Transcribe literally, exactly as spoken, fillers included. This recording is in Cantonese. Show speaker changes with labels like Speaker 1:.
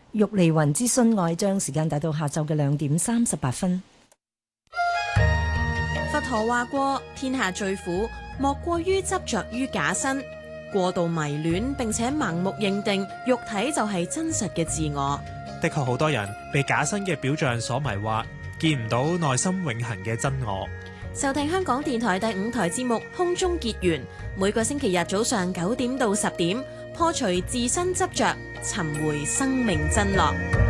Speaker 1: 玉梨雲諮詢愛將，時間達到下晝嘅兩點三十八分。
Speaker 2: 佛陀話過，天下最苦莫過於執着於假身，過度迷戀並且盲目認定肉體就係真實嘅自我。
Speaker 3: 的確好多人被假身嘅表象所迷惑，見唔到內心永恆嘅真我。
Speaker 2: 收聽香港電台第五台節目《空中結緣》，每個星期日早上九點到十點，破除自身執着，尋回生命真樂。